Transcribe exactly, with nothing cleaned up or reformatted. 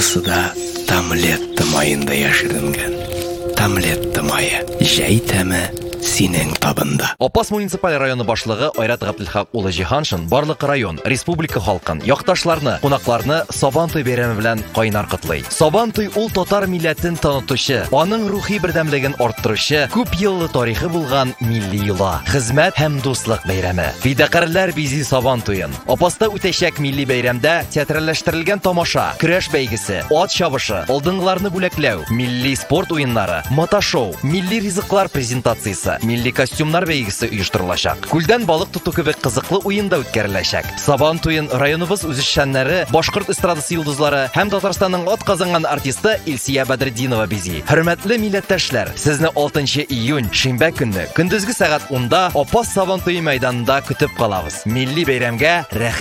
барысы да Тамлетта майында яшеренгән. Тамлетта майы, җәй тәме синең табында. Апас муниципаль районы башлыгы Айрат Габделхак улы Җиһаншин барлык район, республика халкын, якташларны, кунакларны Сабантуй бәйрәме белән кайнар котлый. Сабантуй ул татар милләтен танытучы, аның рухи бердәмлеген арттыручы, күп еллы тарихы булган милли йола, хезмәт һәм дуслык бәйрәме. Фидакарлар бизи Сабантуен. Апаста үтәчәк милли бәйрәмдә театральләштерелгән тамаша, көрәш бәйгесе, ат чабышы, алдынгыларны бүләкләү, милли спорт уеннары, мотошоу, милли ризыклар презентациясе, милли костюмнар бәйгесе оештырылачак. Күлдән балык тоту кебек кызыклы уенда үткәреләчәк. Сабантуен районыбыз үзешчәннәре, башкорт эстрадасы йолдызлары һәм Татарстанның ат казанган артисты Илсия Бәдретдинова бизи. Хөрмәтле милләттәшләр, сезне алтынчы июнь шимбә көнне көндезге сәгать унда Апас Сабантуй мәйданында көтеп калабыз. Милли бәйрәмгә рәхмәт.